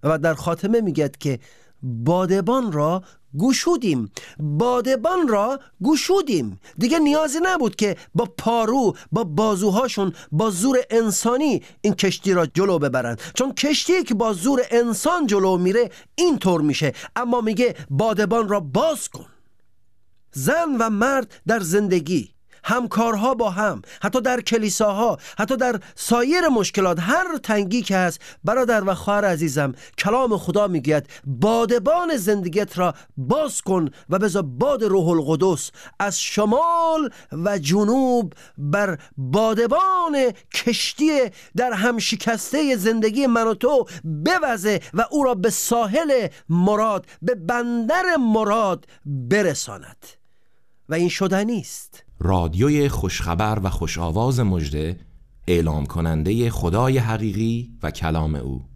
و در خاتمه میگد که بادبان را گشودیم. بادبان را گشودیم. دیگه نیازی نبود که با پارو، با بازوهاشون، با زور انسانی این کشتی را جلو ببرن، چون کشتی که با زور انسان جلو میره اینطور میشه. اما میگه بادبان را باز کن. زن و مرد در زندگی، همکارها با هم، حتی در کلیساها، حتی در سایر مشکلات، هر تنگی که هست، برادر و خواهر عزیزم، کلام خدا میگوید بادبان زندگیت را باز کن و بذار باد روح القدس از شمال و جنوب بر بادبان کشتی در هم شکسته زندگی من و تو بوزه و او را به ساحل مراد، به بندر مراد برساند. و این شدنی است. رادیوی خوشخبر و خوش آواز مژده، اعلام کننده خدای حقیقی و کلام او.